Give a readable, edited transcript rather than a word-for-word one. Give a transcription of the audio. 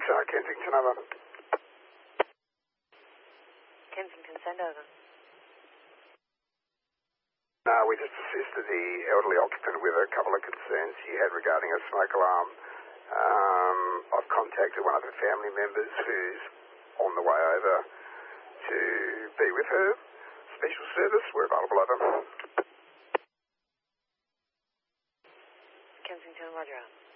Kensington, over. Kensington, send over. We just assisted the elderly occupant with a couple of concerns she had regarding a smoke alarm. I've contacted one of her family members who's on the way over to be with her. Special service, we're available, over. Kensington, roger out.